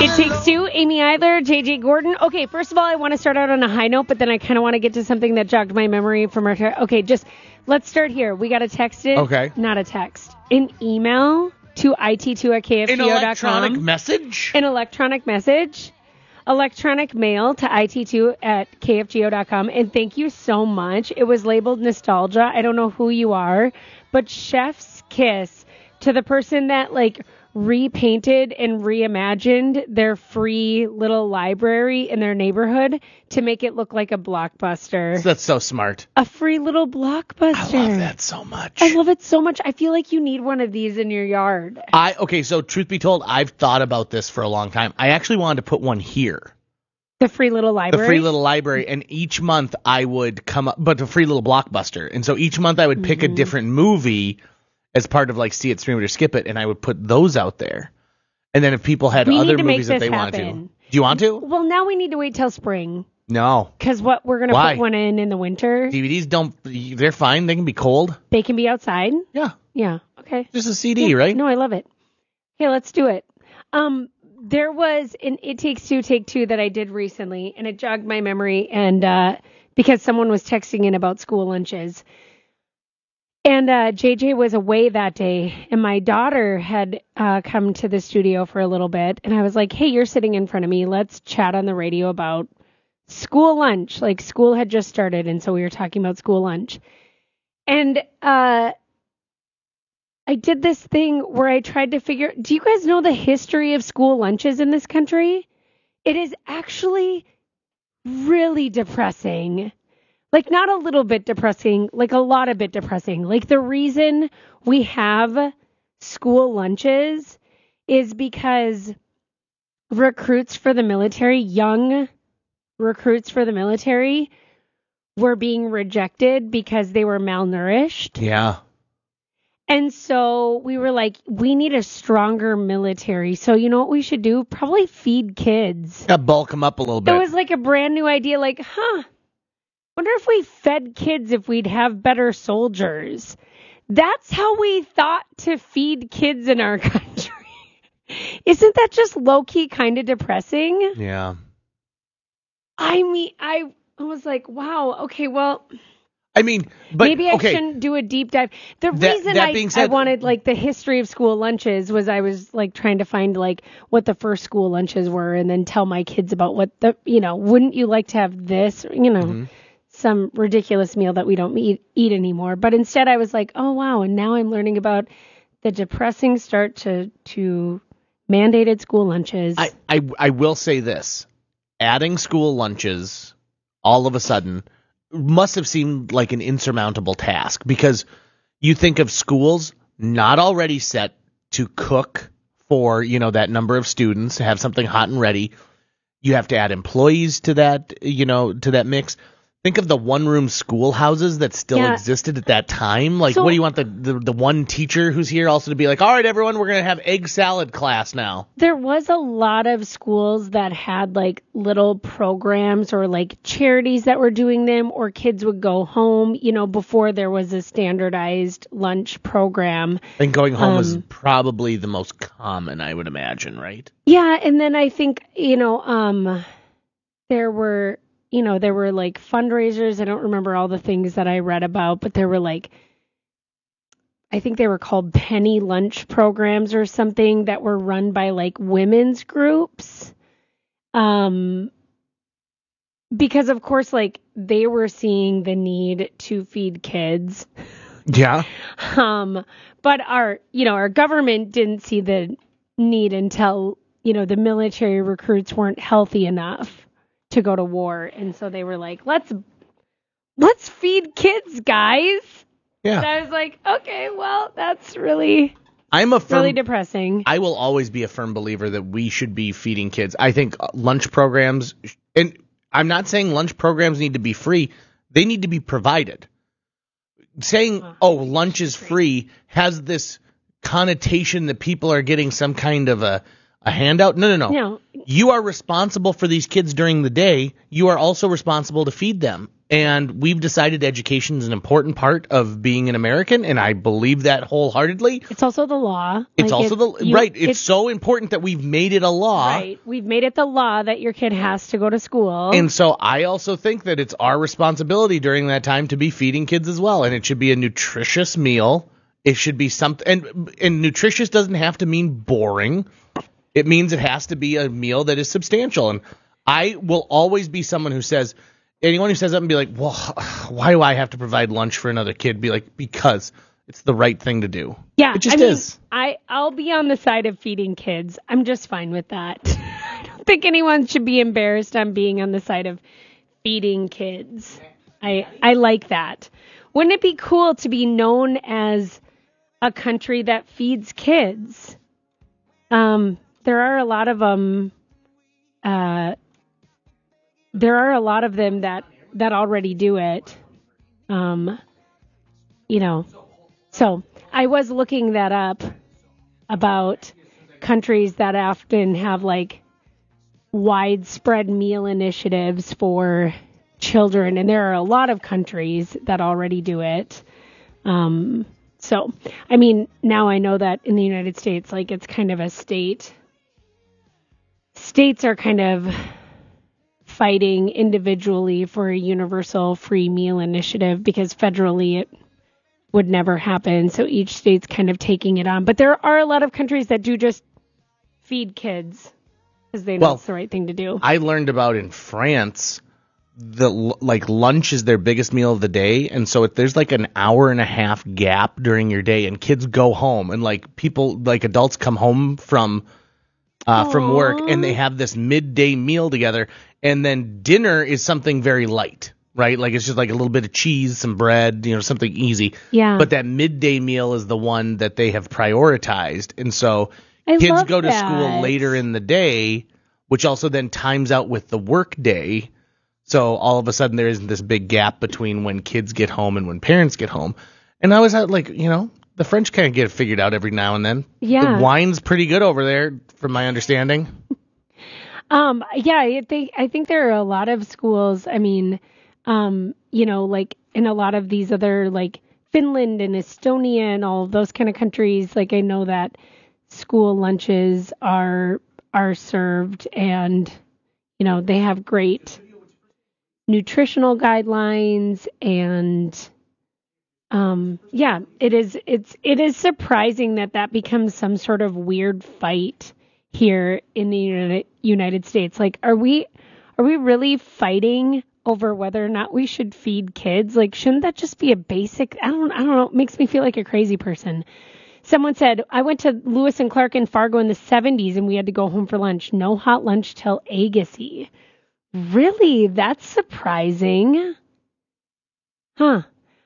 It Takes Two, Amy Eidler, JJ Gordon. Okay, first of all, I want to start out on a high note, but then I kind of want to get to something that jogged my memory from our... Okay, just let's start here. We got a text it. Okay. Not a text. An email to it2@kfgo.com. An electronic message? An electronic message. Electronic mail to it2@kfgo.com. And thank you so much. It was labeled nostalgia. I don't know who you are, but chef's kiss to the person that, like, repainted and reimagined their free little library in their neighborhood to make it look like a Blockbuster. That's so smart. A free little Blockbuster. I love that so much. I love it so much. I feel like you need one of these in your yard. Okay, so truth be told, I've thought about this for a long time. I actually wanted to put one here. The free little library? The free little library, and each month I would come up, but the free little Blockbuster. And so each month I would pick a different movie as part of, like, See It, Stream It, or Skip It, and I would put those out there. And then if people had other movies that they wanted to. Do you want to? Well, now we need to wait till spring. No. Because what, we're going to put one in the winter? DVDs they're fine. They can be cold. They can be outside? Yeah. Yeah, okay. Just a CD, right? No, I love it. Okay, let's do it. There was an It Takes Two, Take Two that I did recently, and it jogged my memory, and because someone was texting in about school lunches. And JJ was away that day, and my daughter had come to the studio for a little bit, and I was like, hey, you're sitting in front of me. Let's chat on the radio about school lunch. Like, school had just started, and so we were talking about school lunch. And I did this thing where I tried to figure, do you guys know the history of school lunches in this country? It is actually really depressing. Like, not a little bit depressing, like a lot of bit depressing. Like, the reason we have school lunches is because recruits for the military, young recruits for the military, were being rejected because they were malnourished. Yeah. And so we were like, we need a stronger military. So you know what we should do? Probably feed kids. Bulk them up a little bit. It was like a brand new idea, like, wonder if we fed kids if we'd have better soldiers. That's how we thought to feed kids in our country. Isn't that just low-key kind of depressing? Yeah. I mean, I was like, wow, okay, well... I mean, but maybe I shouldn't do a deep dive. The reason I wanted, like, the history of school lunches was I was, like, trying to find, like, what the first school lunches were and then tell my kids about what the, wouldn't you like to have this, some ridiculous meal that we don't eat anymore. But instead I was like, oh, wow, and now I'm learning about the depressing start to mandated school lunches. I will say this. Adding school lunches all of a sudden must have seemed like an insurmountable task, because you think of schools not already set to cook for, that number of students, to have something hot and ready. You have to add employees to that, to that mix. Think of the one-room schoolhouses that still existed at that time. Like, what do you want the one teacher who's here also to be like, all right, everyone, we're going to have egg salad class now? There was a lot of schools that had, like, little programs or, like, charities that were doing them, or kids would go home, before there was a standardized lunch program. And going home was probably the most common, I would imagine, right? Yeah, and then I think, there were... there were, like, fundraisers. I don't remember all the things that I read about, but there were, like, I think they were called penny lunch programs or something that were run by, like, women's groups. Because, of course, like, they were seeing the need to feed kids. Yeah. But our government didn't see the need until, the military recruits weren't healthy enough to go to war, and so they were like, let's feed kids, guys. Yeah. And I was like, okay, well, that's really depressing. I will always be a firm believer that we should be feeding kids. I think lunch programs, and I'm not saying lunch programs need to be free, they need to be provided. Saying, lunch is free has this connotation that people are getting some kind of a handout. No. You are responsible for these kids during the day. You are also responsible to feed them. And we've decided education is an important part of being an American, and I believe that wholeheartedly. It's also the law. It's It's so important that we've made it a law. Right. We've made it the law that your kid has to go to school. And so I also think that it's our responsibility during that time to be feeding kids as well. And it should be a nutritious meal. It should be something, and nutritious doesn't have to mean boring. It means it has to be a meal that is substantial. And I will always be someone who says, anyone who says that and be like, well, why do I have to provide lunch for another kid? Be like, because it's the right thing to do. Yeah, it just is. I'll be on the side of feeding kids. I'm just fine with that. I don't think anyone should be embarrassed on being on the side of feeding kids. I like that. Wouldn't it be cool to be known as a country that feeds kids? There are a lot of them. There are a lot of them that already do it. So I was looking that up about countries that often have like widespread meal initiatives for children, and there are a lot of countries that already do it. So, I mean, now I know that in the United States, like it's kind of a state. States are kind of fighting individually for a universal free meal initiative because federally it would never happen. So each state's kind of taking it on. But there are a lot of countries that do just feed kids because they know it's the right thing to do. I learned about in France, lunch is their biggest meal of the day. And so if there's like an hour and a half gap during your day and kids go home and like people, like adults come home from work and they have this midday meal together, and then dinner is something very light, right? Like it's just like a little bit of cheese, some bread, something easy. Yeah. But that midday meal is the one that they have prioritized. And so kids go to school later in the day, which also then times out with the work day. So all of a sudden there isn't this big gap between when kids get home and when parents get home. And I was like, the French kind of get it figured out every now and then. Yeah. The wine's pretty good over there, from my understanding. I think there are a lot of schools. I mean, like in a lot of these other, like Finland and Estonia and all of those kind of countries, like I know that school lunches are served, and they have great nutritional guidelines, and it is surprising that becomes some sort of weird fight here in the United States. Like, are we really fighting over whether or not we should feed kids? Like, shouldn't that just be a basic? I don't know. It makes me feel like a crazy person. Someone said, I went to Lewis and Clark in Fargo in the 70s and we had to go home for lunch. No hot lunch till Agassiz. Really? That's surprising. Huh.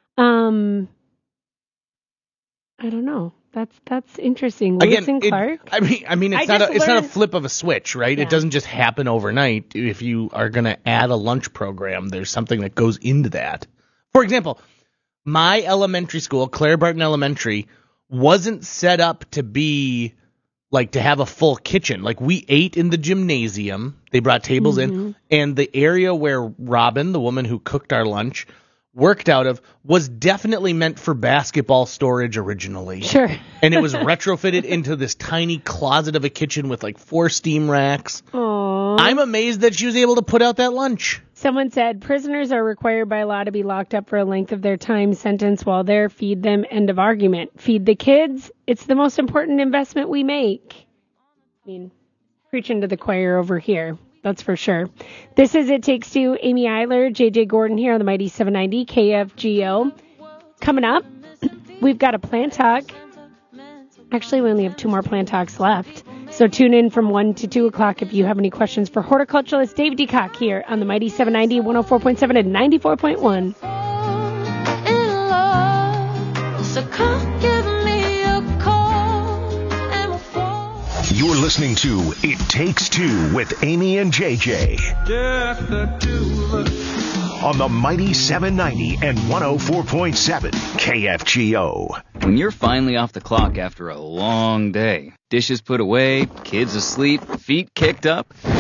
I don't know. That's interesting. Lewis and Clark. I mean, it's not a flip of a switch, right? Yeah. It doesn't just happen overnight. If you are going to add a lunch program, there's something that goes into that. For example, my elementary school, Claire Barton Elementary, wasn't set up to be like to have a full kitchen. Like we ate in the gymnasium. They brought tables in, and the area where Robin, the woman who cooked our lunch, worked out of was definitely meant for basketball storage originally. Sure. And it was retrofitted into this tiny closet of a kitchen with like 4 steam racks. Aww. I'm amazed that she was able to put out that lunch. Someone said prisoners are required by law to be locked up for a length of their time sentence while there. Feed them. End of argument. Feed the kids. It's the most important investment we make. I mean, preaching to the choir over here. That's for sure. This is It Takes Two. Amy Eiler, JJ Gordon here on the Mighty 790 KFGO. Coming up, we've got a plant talk. Actually, we only have 2 more plant talks left. So tune in from 1 to 2 o'clock if you have any questions for horticulturalist Dave DeCock here on the Mighty 790, 104.7 and 94.1. You're listening to It Takes Two with Amy and JJ. On the Mighty 790 and 104.7 KFGO. When you're finally off the clock after a long day, dishes put away, kids asleep, feet kicked up,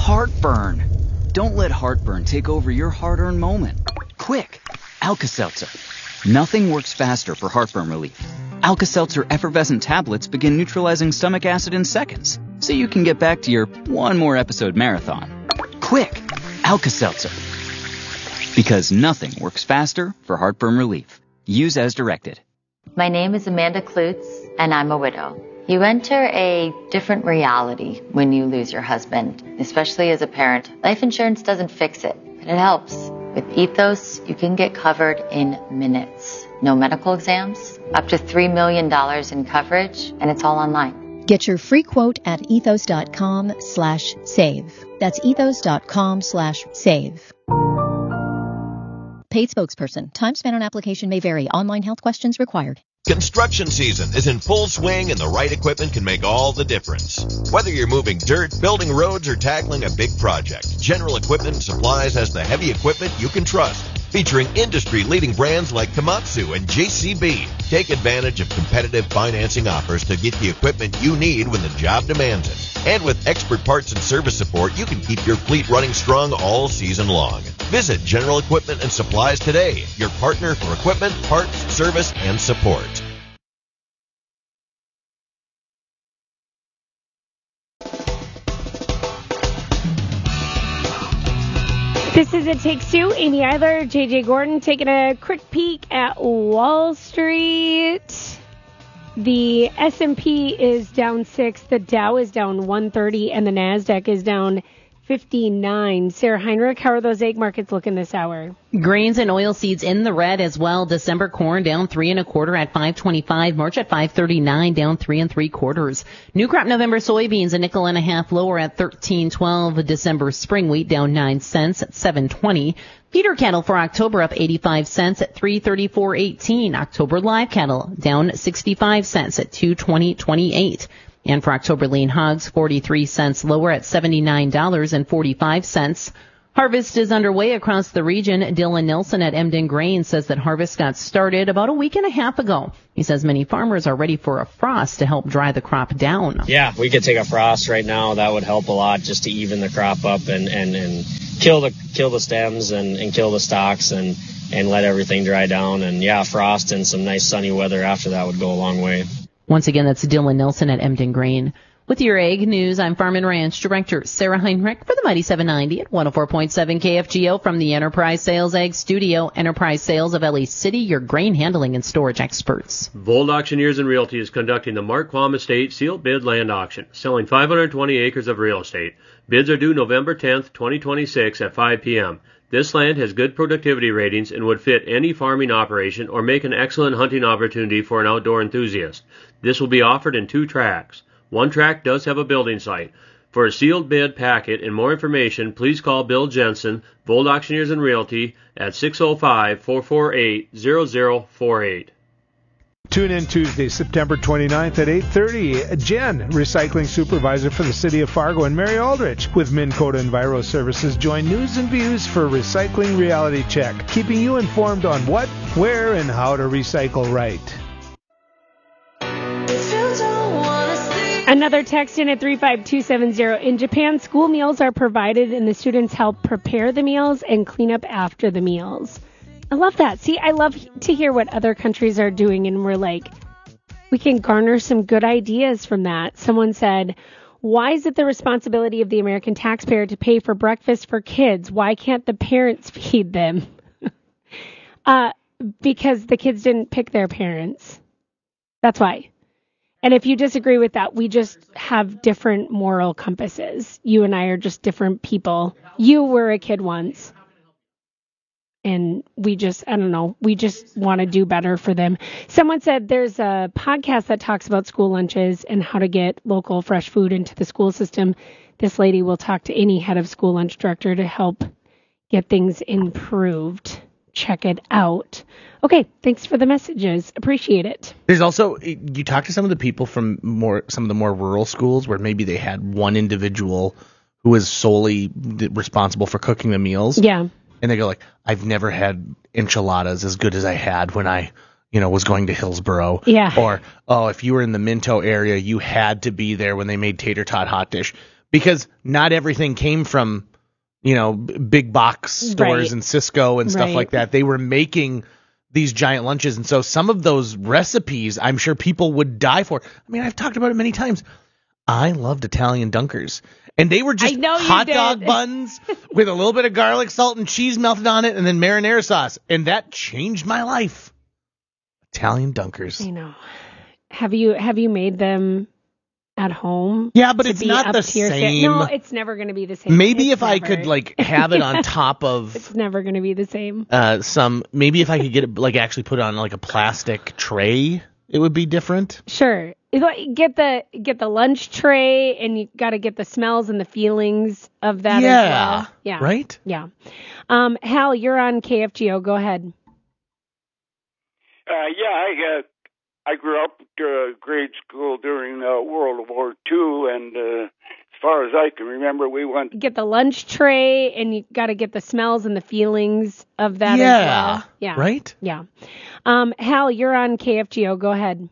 Heartburn. Don't let heartburn take over your hard-earned moment. Quick, Alka-Seltzer. Nothing works faster for heartburn relief. Alka-Seltzer effervescent tablets begin neutralizing stomach acid in seconds, so you can get back to your one more episode marathon. Quick, Alka-Seltzer. Because nothing works faster for heartburn relief. Use as directed. My name is Amanda Klutz, and I'm a widow. You enter a different reality when you lose your husband, especially as a parent. Life insurance doesn't fix it, but it helps. With Ethos, you can get covered in minutes. No medical exams, up to $3 million in coverage, and it's all online. Get your free quote at ethos.com/save. That's ethos.com/save. Paid spokesperson. Time spent on application may vary. Online health questions required. Construction season is in full swing, and the right equipment can make all the difference. Whether you're moving dirt, building roads, or tackling a big project, General Equipment and Supplies has the heavy equipment you can trust. Featuring industry-leading brands like Komatsu and JCB. Take advantage of competitive financing offers to get the equipment you need when the job demands it. And with expert parts and service support, you can keep your fleet running strong all season long. Visit General Equipment and Supplies today, your partner for equipment, parts, service, and support. This is It Takes Two. Amy Eiler, JJ Gordon, taking a quick peek at Wall Street. The S&P is down 6, the Dow is down 130, and the NASDAQ is down 59. Sarah Heinrich, how are those egg markets looking this hour? Grains and oilseeds in the red as well. December corn down 3 1/4 at 5.25. March at 5.39, down 3 3/4. New crop November soybeans a nickel and a half lower at 13.12. December spring wheat down 9 cents at 7.20. Feeder cattle for October up 85 cents at 334.18. October live cattle down 65 cents at 220.28. And for October lean hogs, 43 cents lower at $79.45. Harvest is underway across the region. Dylan Nelson at Emden Grain says that harvest got started about a week and a half ago. He says many farmers are ready for a frost to help dry the crop down. Yeah, we could take a frost right now. That would help a lot just to even the crop up and kill the stems and kill the stalks and let everything dry down. And yeah, frost and some nice sunny weather after that would go a long way. Once again, that's Dylan Nelson at Emden Grain. With your Ag News, I'm Farm and Ranch Director Sarah Heinrich for the Mighty 790 at 104.7 KFGO from the Enterprise Sales Ag Studio. Enterprise Sales of LA City, your grain handling and storage experts. Vold Auctioneers and Realty is conducting the Mark Quam Estate Sealed Bid Land Auction, selling 520 acres of real estate. Bids are due November 10th, 2026 at 5 p.m. This land has good productivity ratings and would fit any farming operation or make an excellent hunting opportunity for an outdoor enthusiast. This will be offered in 2 tracts. One tract does have a building site. For a sealed bid packet and more information, please call Bill Jensen, Vold Auctioneers and Realty, at 605-448-0048. Tune in Tuesday, September 29th at 8:30. Jen, recycling supervisor for the city of Fargo, and Mary Aldrich with Minn Kota Enviro Services join News and Views for Recycling Reality Check, keeping you informed on what, where, and how to recycle right. Another text in at 35270. In Japan, school meals are provided and the students help prepare the meals and clean up after the meals. I love that. See, I love to hear what other countries are doing, and we're like, we can garner some good ideas from that. Someone said, why is it the responsibility of the American taxpayer to pay for breakfast for kids? Why can't the parents feed them? Because the kids didn't pick their parents. That's why. And if you disagree with that, we just have different moral compasses. You and I are just different people. You were a kid once. And we just, I don't know, we just want to do better for them. Someone said there's a podcast that talks about school lunches and how to get local fresh food into the school system. This lady will talk to any head of school lunch director to help get things improved. Check it out. Okay, thanks for the messages. Appreciate it. There's also, you talk to some of the people from some of the more rural schools where maybe they had one individual who was solely responsible for cooking the meals. Yeah. And they go like, I've never had enchiladas as good as I had when I, was going to Hillsboro. Yeah. Or, if you were in the Minto area, you had to be there when they made tater tot hot dish. because not everything came from, big box stores and Cisco and stuff like that. They were making these giant lunches. And so some of those recipes, I'm sure people would die for. I mean, I've talked about it many times. I loved Italian Dunkers. And they were just hot dog buns with a little bit of garlic, salt, and cheese melted on it, and then marinara sauce. And that changed my life. Italian Dunkers. I know. Have you made them at home? Yeah, but it's not the same. No, it's never going to be the same. Maybe if I could have it on top of. It's never going to be the same. Maybe if I could get it actually put it on a plastic tray, it would be different. Sure. Get the lunch tray, and you got to get the smells and the feelings of that as well. Yeah. Right? Yeah. Hal, you're on KFGO. Go ahead. I grew up grade school during World War II, and as far as I can remember, we went... Get the lunch tray, and you got to get the smells and the feelings of that as well. Yeah. Right? Yeah. Hal, you're on KFGO. Go ahead.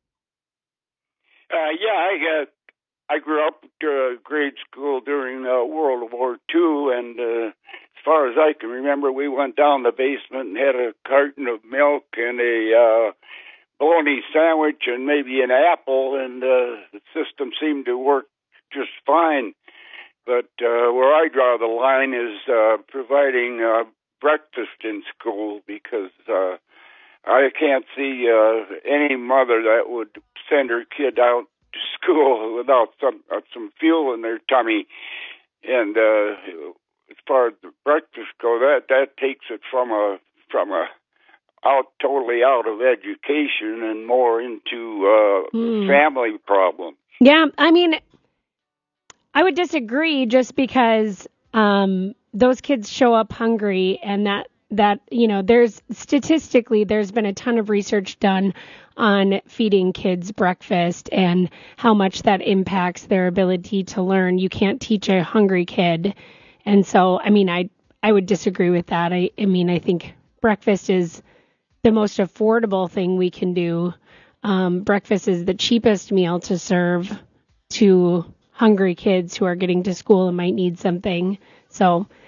I grew up grade school during World War II, and as far as I can remember, we went down the basement and had a carton of milk and a bologna sandwich and maybe an apple, and the system seemed to work just fine. But where I draw the line is providing breakfast in school, because I can't see any mother that would send her kid out to school without some fuel in their tummy. And as far as the breakfast go, that takes it from a totally out of education and more into family problems. Yeah, I mean, I would disagree, just because those kids show up hungry, and that there's been a ton of research done on feeding kids breakfast and how much that impacts their ability to learn. You can't teach a hungry kid. And so, I mean, I would disagree with that. I think breakfast is the most affordable thing we can do. Breakfast is the cheapest meal to serve to hungry kids who are getting to school and might need something. So